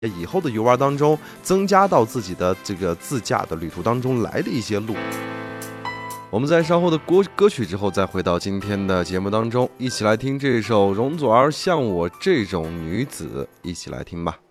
以后的游玩当中增加到自己的这个自驾的旅途当中来的一些路。我们在稍后的歌曲之后再回到今天的节目当中，一起来听这首容祖儿《像我这种女子》，一起来听吧。